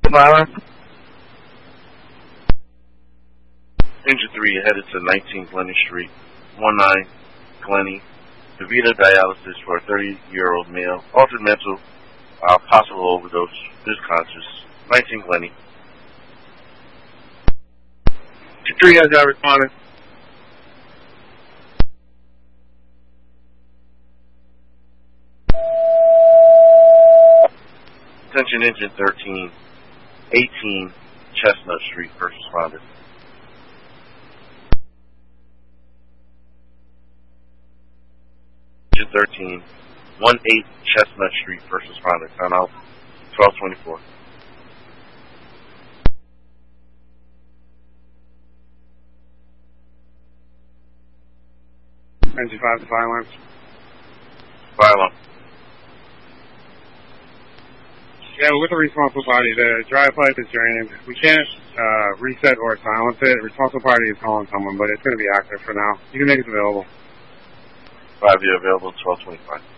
Silence. Engine 3 headed to 19 Glenny Street, 19 Glenny. DaVita dialysis for a 30-year-old male. Altered mental, possible overdose, is conscious. 19 Glenny. 3 has not responded. Attention Engine 13, 18 Chestnut Street, first responder. Engine 13, 18 Chestnut Street, first responder. Time out, 12:24. Engine 5 silence. Fire alarm. Yeah, with the responsible party, the dry pipe is drained. We can't reset or silence it. The responsible party is calling someone, but it's going to be active for now. You can make it available. 5 available, 12:25.